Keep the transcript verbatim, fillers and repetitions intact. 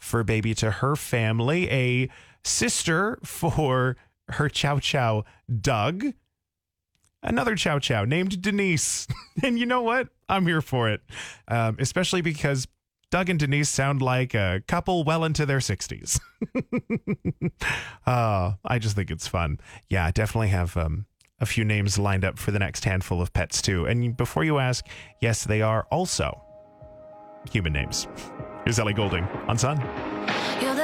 fur baby to her family, a sister for her Chow Chow, Doug, another Chow Chow named Denise. And you know what? I'm here for it, um, especially because Doug and Denise sound like a couple well into their sixties. uh, I just think it's fun. Yeah, definitely have um, a few names lined up for the next handful of pets, too. And before you ask, yes, they are also human names. Here's Ellie Goulding on Sun.